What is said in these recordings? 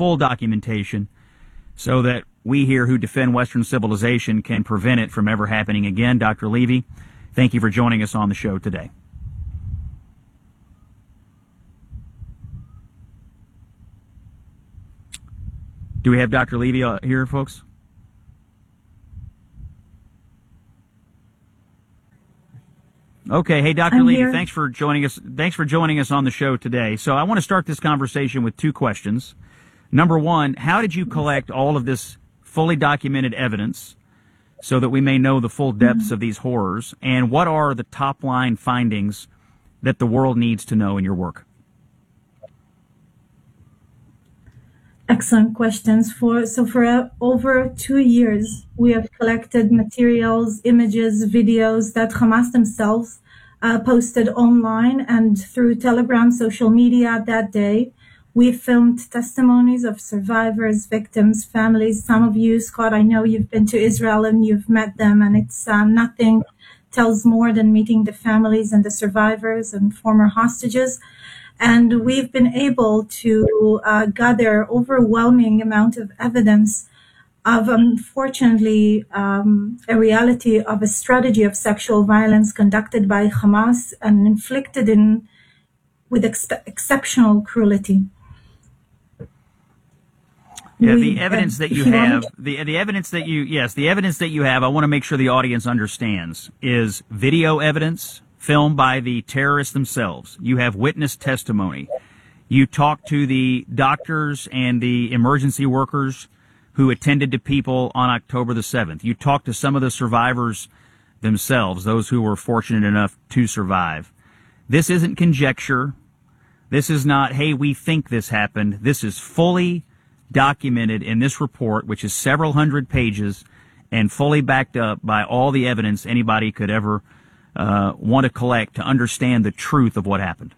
full documentation so that we here who defend Western civilization can prevent it from ever happening again. Dr. Levy, thank you for joining us on the show today. Do we have Dr. Levy here, folks? Okay. Hey, Dr. Levy, here. thanks for joining us. Thanks for joining us on the show today. So I want to start this conversation with two questions. Number one, how did you collect all of this fully documented evidence so that we may know the full depths of these horrors? And what are the top line findings that the world needs to know in your work? Excellent questions. For over 2 years, we have collected materials, images, videos that Hamas themselves posted online and through Telegram, social media that day. We filmed testimonies of survivors, victims, families. Some of you, Scott, I know you've been to Israel and you've met them, and it's nothing tells more than meeting the families and the survivors and former hostages. And we've been able to gather overwhelming amount of evidence of, unfortunately, a reality of a strategy of sexual violence conducted by Hamas and inflicted with exceptional cruelty. Yeah, the evidence that you have, the evidence that you have, I want to make sure the audience understands, is video evidence filmed by the terrorists themselves. You have witness testimony. You talked to the doctors and the emergency workers who attended to people on October the 7th. You talked to some of the survivors themselves, those who were fortunate enough to survive. This isn't conjecture. This is not, hey, we think this happened. This is fully documented in this report, which is several hundred pages and fully backed up by all the evidence anybody could ever want to collect to understand the truth of what happened.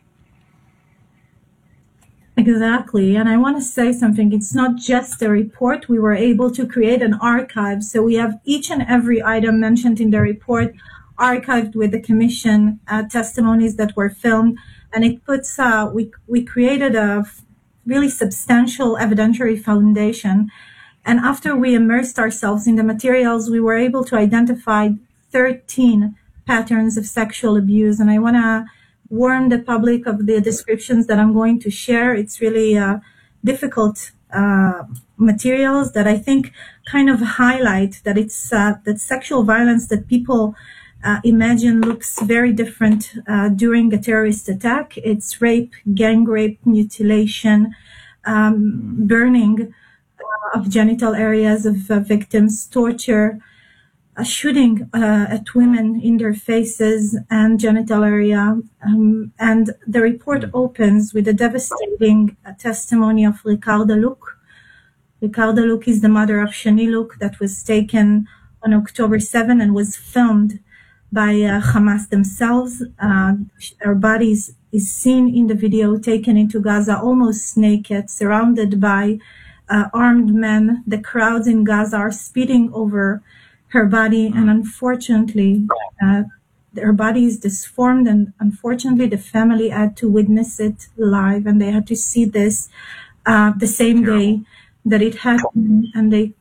Exactly. And I want to say something. It's not just a report. We were able to create an archive. So we have each and every item mentioned in the report archived with the commission testimonies that were filmed. And it puts, we created a really substantial evidentiary foundation. And after we immersed ourselves in the materials, we were able to identify 13 patterns of sexual abuse. And I want to warn the public of the descriptions that I'm going to share. It's really difficult materials that I think kind of highlight that it's that sexual violence that people imagine looks very different during a terrorist attack. It's rape, gang rape, mutilation, burning of genital areas of victims, torture, shooting at women in their faces and genital area. And the report opens with a devastating testimony of Ricarda Luke. Ricarda Luke is the mother of Shani Luke that was taken on October 7 and was filmed by Hamas themselves. Her body is seen in the video taken into Gaza almost naked, surrounded by armed men. The crowds in Gaza are speeding over her body, and unfortunately, her body is disformed, and unfortunately, the family had to witness it live, and they had to see this the same day that it happened, and the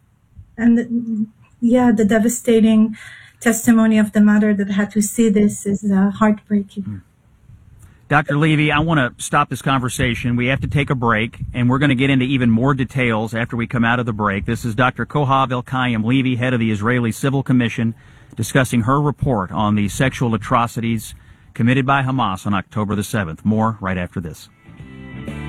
devastating testimony of the mother that had to see this is heartbreaking. Dr. Levy, I want to stop this conversation. We have to take a break, and we're going to get into even more details after we come out of the break. This is Dr. Kohav Elkayim Levy, head of the Israeli Civil Commission, discussing her report on the sexual atrocities committed by Hamas on October the 7th. More right after this.